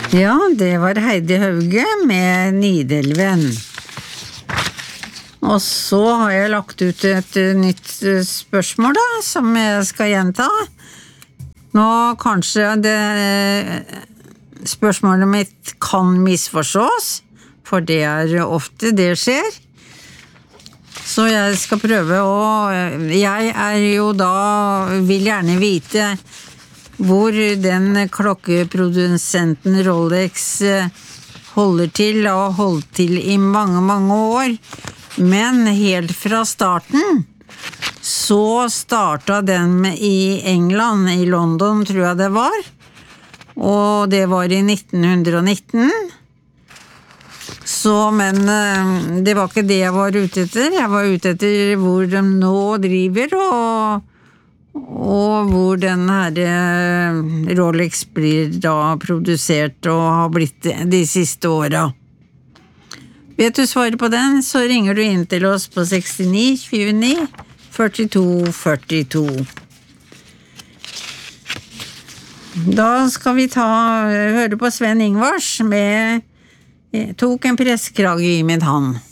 Ja, det var Heidi Hauge med Nidelven. Og så har jeg lagt ut et nytt spørsmål da, som jeg skal gjenta. Nå kanskje det spørsmålet mitt kan misforstås, for det ofte det skjer. Så jeg skal prøve jeg jo da, vil gjerne vite hvor den klokkeprodusenten Rolex holder til og har holdt til i mange, mange år. Men helt fra starten så startet den i England, i London tror jeg det var. Og det var i 1919. Men det var ikke det jeg var ute etter. Jeg var ute etter hvor de nå driver, og hvor den her Rolex blir da produsert og har blitt de siste årene. Vet du svaret på den, så ringer du inn til oss på 69 29 42 42. Da skal vi høre på Sven Ingvars med Tok en presskrage i min hand.